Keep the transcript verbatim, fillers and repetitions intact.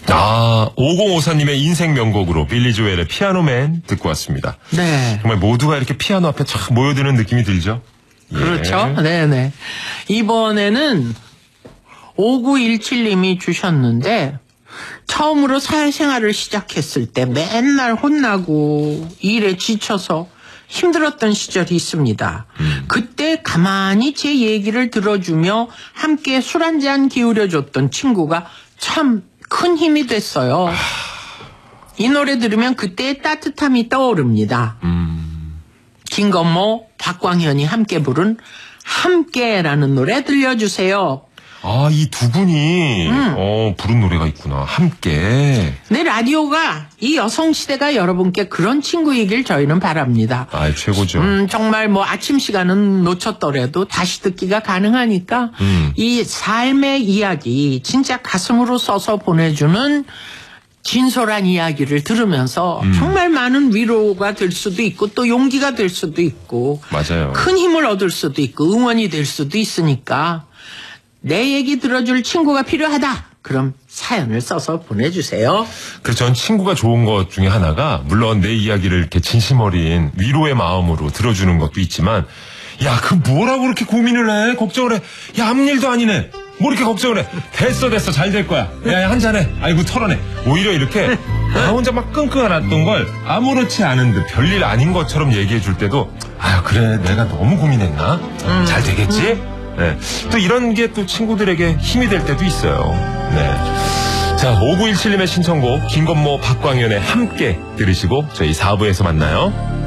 아, 오공오사님의 인생 명곡으로 빌리 조엘의 피아노맨 듣고 왔습니다. 네. 정말 모두가 이렇게 피아노 앞에 촥 모여드는 느낌이 들죠? 그렇죠. 예. 네네. 이번에는 오구일칠님이 주셨는데, 처음으로 사회생활을 시작했을 때 맨날 혼나고 일에 지쳐서 힘들었던 시절이 있습니다. 음. 그때 가만히 제 얘기를 들어주며 함께 술 한잔 기울여줬던 친구가 참 큰 힘이 됐어요. 아... 이 노래 들으면 그때의 따뜻함이 떠오릅니다. 음... 김건모, 박광현이 함께 부른 함께라는 노래 들려주세요. 아, 이 두 분이 음. 어, 부른 노래가 있구나. 함께. 네, 라디오가 이 여성시대가 여러분께 그런 친구이길 저희는 바랍니다. 아, 최고죠. 음, 정말 뭐 아침 시간은 놓쳤더라도 다시 듣기가 가능하니까 음. 이 삶의 이야기 진짜 가슴으로 써서 보내주는 진솔한 이야기를 들으면서 음. 정말 많은 위로가 될 수도 있고 또 용기가 될 수도 있고 맞아요. 큰 힘을 얻을 수도 있고 응원이 될 수도 있으니까 내 얘기 들어줄 친구가 필요하다. 그럼 사연을 써서 보내주세요. 그래서 전 친구가 좋은 것 중에 하나가 물론 내 이야기를 이렇게 진심 어린 위로의 마음으로 들어주는 것도 있지만 야, 그 뭐라고 그렇게 고민을 해? 걱정을 해? 야, 아무 일도 아니네. 뭐 이렇게 걱정을 해? 됐어 됐어 잘 될 거야. 야, 야 한잔해. 아이고 털어내. 오히려 이렇게 나 혼자 막 끙끙 앓았던 걸 아무렇지 않은 듯 별일 아닌 것처럼 얘기해 줄 때도 아 그래 내가 너무 고민했나? 음. 잘 되겠지? 음. 네. 또 이런 게 또 친구들에게 힘이 될 때도 있어요. 네. 자, 오구일칠님의 신청곡 김건모 박광현의 함께 들으시고 저희 사 부에서 만나요.